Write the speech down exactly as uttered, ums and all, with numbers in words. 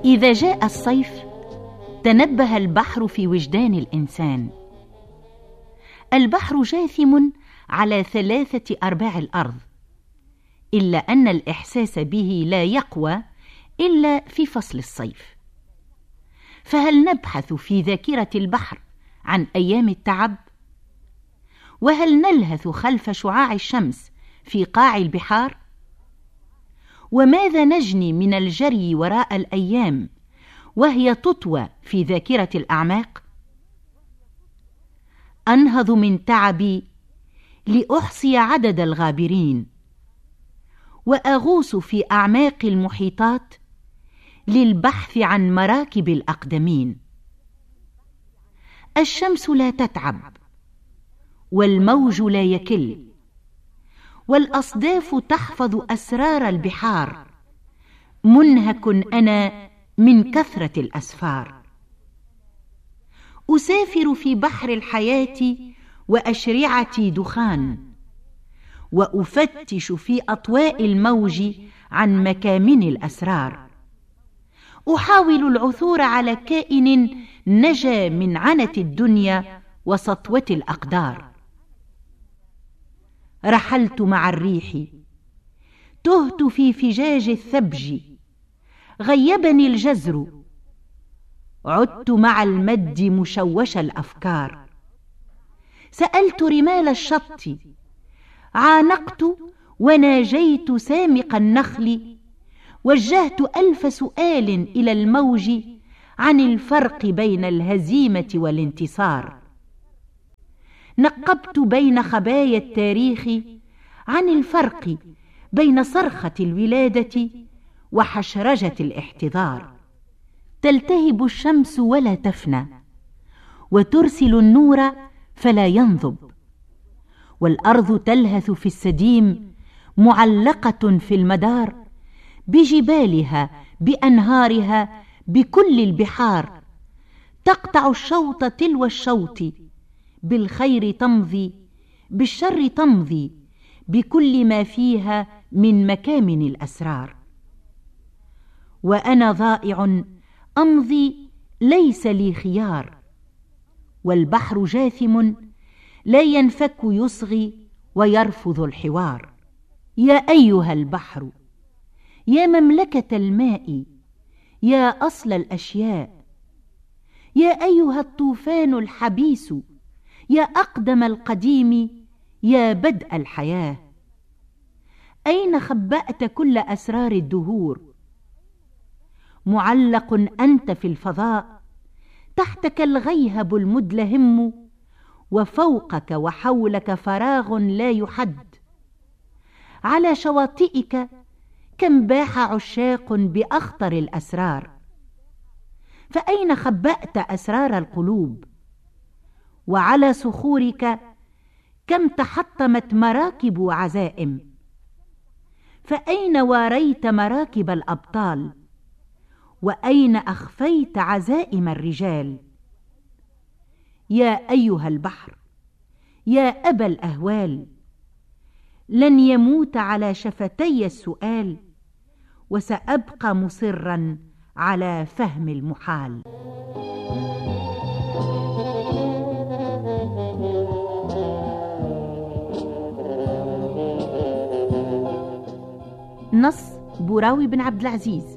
إذا جاء الصيف تنبه البحر في وجدان الإنسان. البحر جاثم على ثلاثة أرباع الأرض، إلا أن الإحساس به لا يقوى إلا في فصل الصيف. فهل نبحث في ذاكرة البحر عن أيام التعب؟ وهل نلهث خلف شعاع الشمس في قاع البحار؟ وماذا نجني من الجري وراء الأيام وهي تطوى في ذاكرة الأعماق؟ أنهض من تعبي لأحصي عدد الغابرين، وأغوص في أعماق المحيطات للبحث عن مراكب الأقدمين. الشمس لا تتعب، والموج لا يكل، والأصداف تحفظ أسرار البحار. منهك أنا من كثرة الأسفار. أسافر في بحر الحياة وأشرعتي دخان، وأفتش في أطواء الموج عن مكامن الأسرار. أحاول العثور على كائن نجا من عنت الدنيا وسطوة الأقدار. رحلت مع الريح، تهت في فجاج الثبج، غيبني الجزر، عدت مع المد مشوش الأفكار. سألت رمال الشط، عانقت وناجيت سامق النخل، وجهت ألف سؤال إلى الموج عن الفرق بين الهزيمة والانتصار. نقبت بين خبايا التاريخ عن الفرق بين صرخة الولادة وحشرجة الاحتضار. تلتهب الشمس ولا تفنى، وترسل النور فلا ينضب، والأرض تلهث في السديم معلقة في المدار، بجبالها بأنهارها بكل البحار. تقطع الشوط تلو الشوط، بالخير تمضي بالشر تمضي، بكل ما فيها من مكامن الأسرار. وأنا ضائع أمضي ليس لي خيار، والبحر جاثم لا ينفك يصغي ويرفض الحوار. يا أيها البحر، يا مملكة الماء، يا أصل الأشياء، يا أيها الطوفان الحبيس، يا أقدم القديم، يا بدء الحياة. أين خبأت كل أسرار الدهور؟ معلق أنت في الفضاء، تحتك الغيهب المدلهم، وفوقك وحولك فراغ لا يحد. على شواطئك كم باح عشاق بأخطر الأسرار. فأين خبأت أسرار القلوب؟ وعلى صخورك كم تحطمت مراكب وعزائم. فأين واريت مراكب الأبطال؟ وأين أخفيت عزائم الرجال؟ يا أيها البحر، يا أبا الأهوال، لن يموت على شفتي السؤال، وسأبقى مصرا على فهم المحال. نص بوراوي بن عبد العزيز،